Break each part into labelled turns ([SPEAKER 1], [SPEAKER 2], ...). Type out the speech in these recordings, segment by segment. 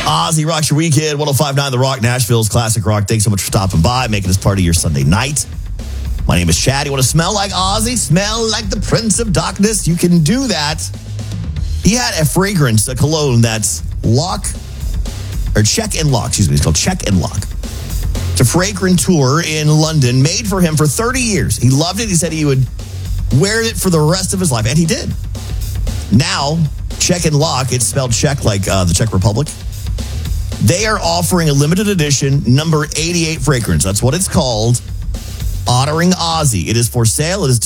[SPEAKER 1] Ozzy rocks your weekend. 105.9 The Rock, Nashville's classic rock. Thanks so much for stopping by, making this part of your Sunday night. My name is Chad. You want to smell like Ozzy? Smell like the Prince of Darkness? You can do that. He had a fragrance, a cologne that's Check and Lock. It's called Check and Lock. It's a fragrance tour in London made for him for 30 years. He loved it. He said he would wear it for the rest of his life, and he did. Now, Check and Lock, it's spelled Czech like the Czech Republic. They are offering a limited edition number 88 fragrance. That's what it's called, honoring Ozzy. It is for sale. It is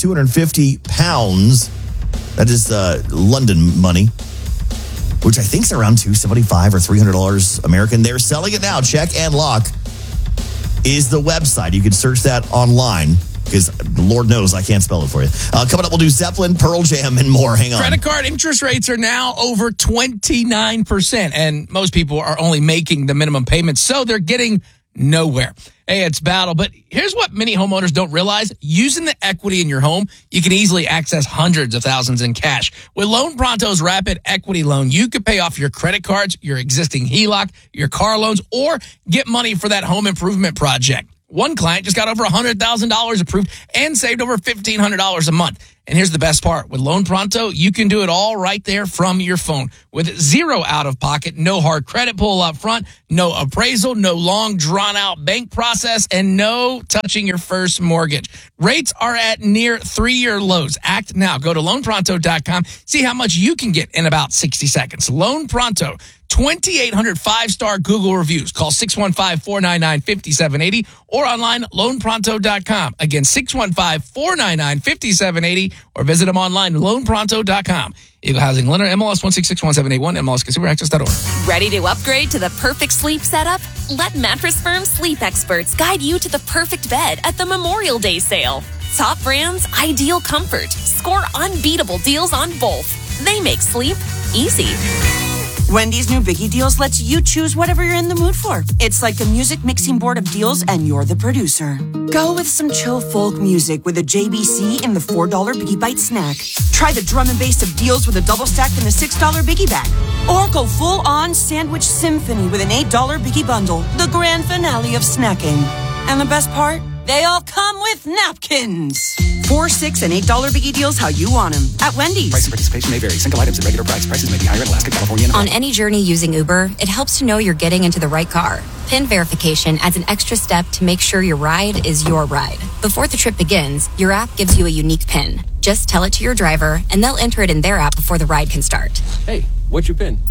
[SPEAKER 1] £250. That is London money, which I think is around $275 or $300 American. They're selling it now. Check and Lock is the website. You can search that online because Lord knows I can't spell it for you. Coming up, we'll do Zeppelin, Pearl Jam, and more. Hang on.
[SPEAKER 2] Credit card interest rates are now over 29%, and most people are only making the minimum payments, so they're getting nowhere. Hey, it's battle, but here's what many homeowners don't realize. Using the equity in your home, you can easily access hundreds of thousands in cash. With Loan Pronto's Rapid Equity Loan, you could pay off your credit cards, your existing HELOC, your car loans, or get money for that home improvement project. One client just got over $100,000 approved and saved over $1,500 a month. And here's the best part. With Loan Pronto, you can do it all right there from your phone with zero out-of-pocket, no hard credit pull up front, no appraisal, no long, drawn-out bank process, and no touching your first mortgage. Rates are at near 3-year lows. Act now. Go to loanpronto.com. See how much you can get in about 60 seconds. Loan Pronto. 2,800 5-star Google reviews. Call 615-499-5780 or online loanpronto.com. Again, 615-499-5780 or visit them online loanpronto.com. Eagle Housing Lender, MLS 1661781, MLSConsumerAccess.org.
[SPEAKER 3] Ready to upgrade to the perfect sleep setup? Let Mattress Firm sleep experts guide you to the perfect bed at the Memorial Day sale. Top brands, ideal comfort. Score unbeatable deals on both. They make sleep easy.
[SPEAKER 4] Wendy's new Biggie Deals lets you choose whatever you're in the mood for. It's like a music mixing board of deals, and you're the producer. Go with some chill folk music with a JBC in the $4 Biggie Bite snack. Try the drum and bass of deals with a double stack in the $6 Biggie bag. Or go full-on sandwich symphony with an $8 Biggie bundle, the grand finale of snacking. And the best part? They all come with napkins. $4, $6, and $8 Biggie Deals how you want them at Wendy's.
[SPEAKER 5] Price and participation may vary. Single items at regular price. Prices may be higher in Alaska, California, and
[SPEAKER 6] On any journey using Uber, it helps to know you're getting into the right car. PIN verification adds an extra step to make sure your ride is your ride. Before the trip begins, your app gives you a unique PIN. Just tell it to your driver, and they'll enter it in their app before the ride can start.
[SPEAKER 7] Hey, what's your PIN?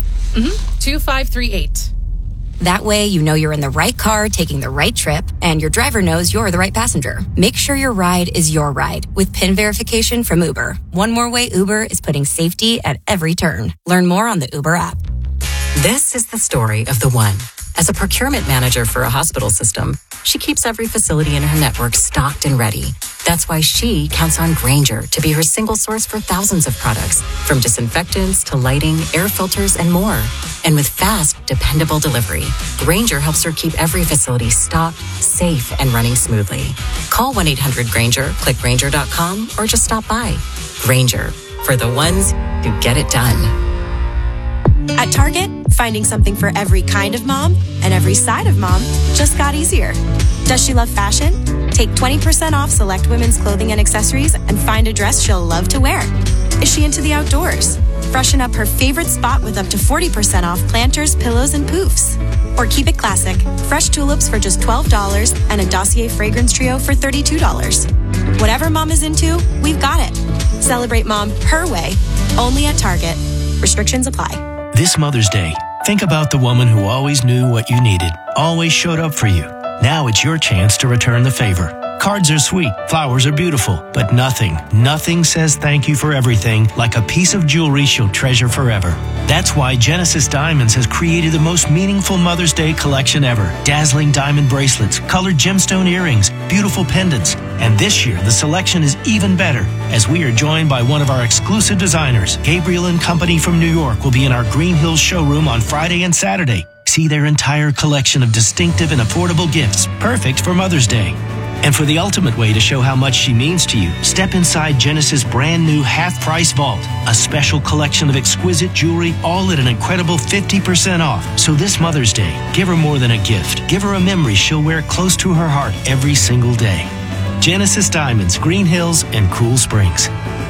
[SPEAKER 8] 2538.
[SPEAKER 6] That way, you know you're in the right car taking the right trip, and your driver knows you're the right passenger. Make sure your ride is your ride with PIN verification from Uber. One more way Uber is putting safety at every turn. Learn more on the Uber app.
[SPEAKER 9] This is the story of the one. As a procurement manager for a hospital system, she keeps every facility in her network stocked and ready. That's why she counts on Grainger to be her single source for thousands of products, from disinfectants to lighting, air filters, and more. And with fast, dependable delivery, Grainger helps her keep every facility stocked, safe, and running smoothly. Call 1-800-GRAINGER, click Grainger.com, or just stop by. Grainger, for the ones who get it done.
[SPEAKER 10] At Target, finding something for every kind of mom and every side of mom just got easier. Does she love fashion? Take 20% off select women's clothing and accessories and find a dress she'll love to wear. Is she into the outdoors? Freshen up her favorite spot with up to 40% off planters, pillows, and poofs. Or keep it classic. Fresh tulips for just $12 and a Dossier fragrance trio for $32. Whatever mom is into, we've got it. Celebrate mom her way, only at Target. Restrictions apply.
[SPEAKER 11] This Mother's Day, think about the woman who always knew what you needed, always showed up for you. Now it's your chance to return the favor. Cards are sweet, flowers are beautiful, but nothing says thank you for everything like a piece of jewelry she'll treasure forever. That's why Genesis Diamonds has created the most meaningful Mother's Day collection ever. Dazzling diamond bracelets, colored gemstone earrings, beautiful pendants. And this year, the selection is even better as we are joined by one of our exclusive designers. Gabriel & Company from New York will be in our Green Hills showroom on Friday and Saturday. See their entire collection of distinctive and affordable gifts, perfect for Mother's Day. And for the ultimate way to show how much she means to you, step inside Genesis' brand new half-price vault, a special collection of exquisite jewelry, all at an incredible 50% off. So this Mother's Day, give her more than a gift. Give her a memory she'll wear close to her heart every single day. Genesis Diamonds, Green Hills, and Cool Springs.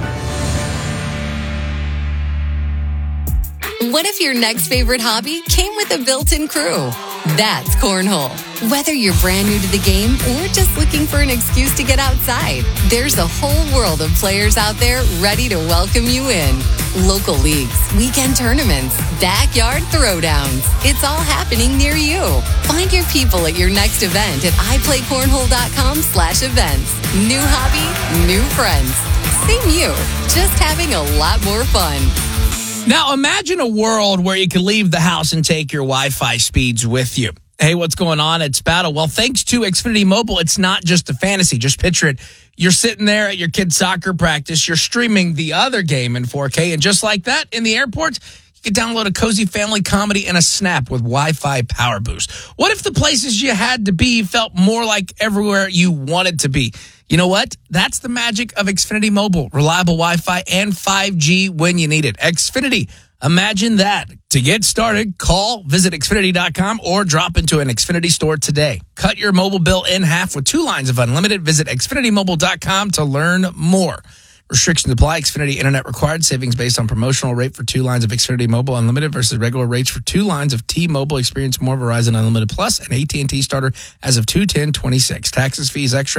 [SPEAKER 6] What if your next favorite hobby came with a built-in crew? That's Cornhole. Whether you're brand new to the game or just looking for an excuse to get outside, there's a whole world of players out there ready to welcome you in. Local leagues, weekend tournaments, backyard throwdowns. It's all happening near you. Find your people at your next event at iPlayCornhole.com/events. New hobby, new friends. Same you, just having a lot more fun.
[SPEAKER 2] Now, imagine a world where you could leave the house and take your Wi-Fi speeds with you. Hey, what's going on? It's Battle. Well, thanks to Xfinity Mobile, it's not just a fantasy. Just picture it. You're sitting there at your kid's soccer practice. You're streaming the other game in 4K. And just like that, in the airport, you can download a cozy family comedy and a snap with Wi-Fi Power Boost. What if the places you had to be felt more like everywhere you wanted to be? You know what? That's the magic of Xfinity Mobile. Reliable Wi-Fi and 5G when you need it. Xfinity. Imagine that. To get started, visit Xfinity.com or drop into an Xfinity store today. Cut your mobile bill in half with 2 lines of unlimited. Visit XfinityMobile.com to learn more. Restrictions apply. Xfinity Internet required. Savings based on promotional rate for 2 lines of Xfinity Mobile Unlimited versus regular rates for 2 lines of T-Mobile. Experience more Verizon Unlimited Plus and AT&T starter as of 2/10/26. Taxes, fees, extra.